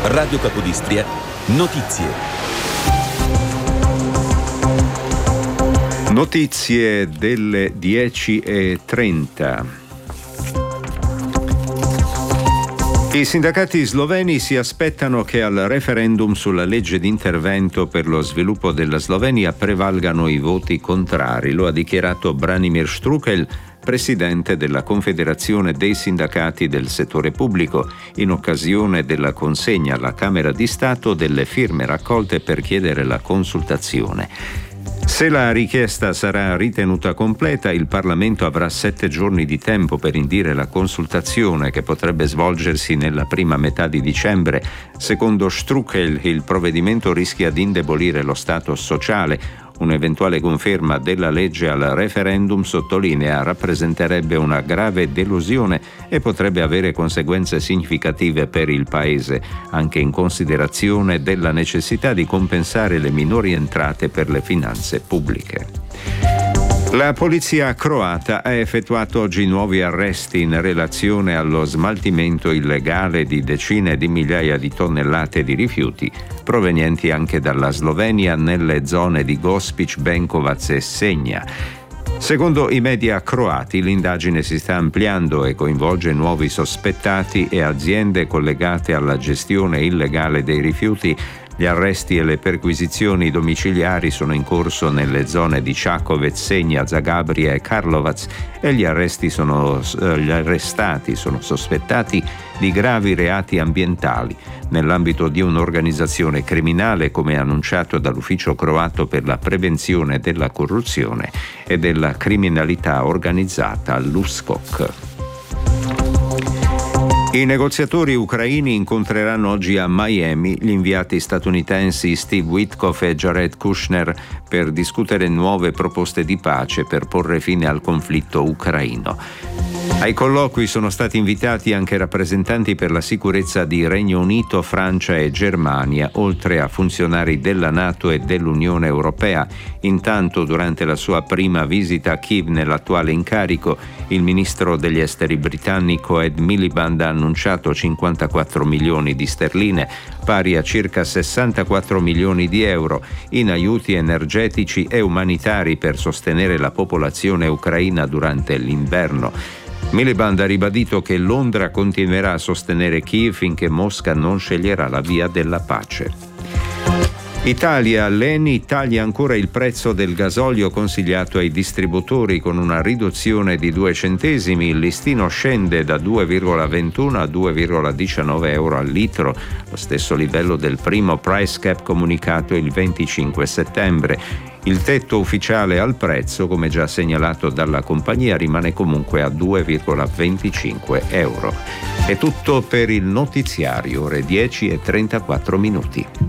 Radio Capodistria, notizie. Notizie delle 10:30. I sindacati sloveni si aspettano che al referendum sulla legge di intervento per lo sviluppo della Slovenia prevalgano i voti contrari. Lo ha dichiarato Branimir Štrukelj, presidente della Confederazione dei Sindacati del Settore Pubblico, in occasione della consegna alla Camera di Stato delle firme raccolte per chiedere la consultazione. Se la richiesta sarà ritenuta completa, il Parlamento avrà 7 giorni di tempo per indire la consultazione, che potrebbe svolgersi nella prima metà di dicembre. Secondo Štrukelj, il provvedimento rischia di indebolire lo status sociale. Un'eventuale conferma della legge al referendum, sottolinea, rappresenterebbe una grave delusione e potrebbe avere conseguenze significative per il Paese, anche in considerazione della necessità di compensare le minori entrate per le finanze pubbliche. La polizia croata ha effettuato oggi nuovi arresti in relazione allo smaltimento illegale di decine di migliaia di tonnellate di rifiuti provenienti anche dalla Slovenia nelle zone di Gospić, Benkovac e Senja. Secondo i media croati, l'indagine si sta ampliando e coinvolge nuovi sospettati e aziende collegate alla gestione illegale dei rifiuti. Gli arresti e le perquisizioni domiciliari sono in corso nelle zone di Čakovec, Senja, Zagabria e Karlovac e gli arrestati sono sospettati di gravi reati ambientali nell'ambito di un'organizzazione criminale, come annunciato dall'Ufficio croato per la prevenzione della corruzione e della criminalità organizzata, l'USKOK. I negoziatori ucraini incontreranno oggi a Miami gli inviati statunitensi Steve Witkoff e Jared Kushner per discutere nuove proposte di pace per porre fine al conflitto ucraino. Ai colloqui sono stati invitati anche rappresentanti per la sicurezza di Regno Unito, Francia e Germania, oltre a funzionari della NATO e dell'Unione Europea. Intanto, durante la sua prima visita a Kiev nell'attuale incarico, il ministro degli esteri britannico Ed Miliband ha annunciato 54 milioni di sterline, pari a circa 64 milioni di euro, in aiuti energetici e umanitari per sostenere la popolazione ucraina durante l'inverno. Miliband ha ribadito che Londra continuerà a sostenere Kiev finché Mosca non sceglierà la via della pace. Italia, l'ENI taglia ancora il prezzo del gasolio consigliato ai distributori con una riduzione di 2 centesimi. Il listino scende da 2,21 a 2,19 euro al litro, lo stesso livello del primo price cap comunicato il 25 settembre. Il tetto ufficiale al prezzo, come già segnalato dalla compagnia, rimane comunque a 2,25 euro. È tutto per il notiziario, ore 10:34.